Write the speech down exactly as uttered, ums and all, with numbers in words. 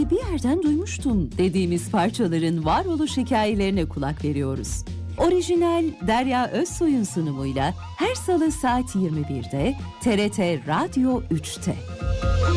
bir yerden duymuştum dediğimiz parçaların varoluş hikayelerine kulak veriyoruz. Orijinal Derya Özsoy'un sunumuyla her salı saat yirmi birde T R T Radyo üçte.